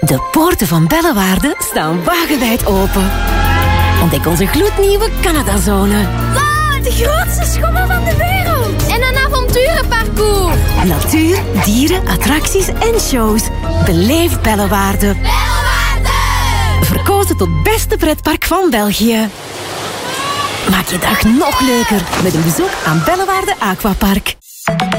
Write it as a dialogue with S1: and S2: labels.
S1: De poorten van Bellewaarde staan wagenwijd open. Ontdek onze gloednieuwe Canadazone.
S2: Wow, de grootste schommel van de wereld. En een avonturenparcours.
S1: Natuur, dieren, attracties en shows. Beleef Bellewaarde.
S2: Bellewaarde!
S1: Verkozen tot beste pretpark van België. Maak je dag nog leuker met een bezoek aan Bellewaarde Aquapark.